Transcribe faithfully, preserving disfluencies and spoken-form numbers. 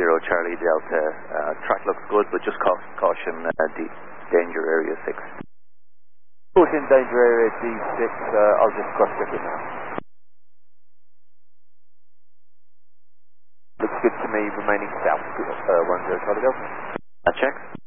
zero Charlie Delta. Uh, track looks good, but just ca caution, uh, the danger area six. Caution danger area D six, uh, I'll just cross check it now. Looks good to me, remaining south, uh, one zero Charlie Delta. Uh, check.